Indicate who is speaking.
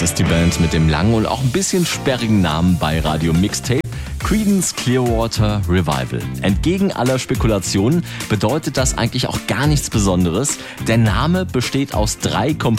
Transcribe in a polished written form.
Speaker 1: Das ist die Band mit dem langen und auch ein bisschen sperrigen Namen bei Radio Mixtape. Creedence Clearwater Revival. Entgegen aller Spekulationen bedeutet das eigentlich auch gar nichts Besonderes. Der Name besteht aus 3